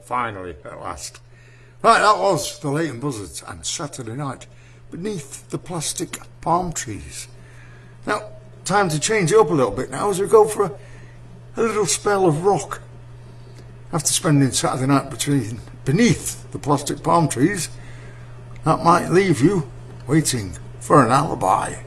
finally, at last. Right, that was the Leighton Buzzards and Saturday Night beneath the plastic palm trees. Now, time to change it up a little bit now as we go for a little spell of rock. After spending Saturday night beneath the plastic palm trees, that might leave you waiting for an alibi.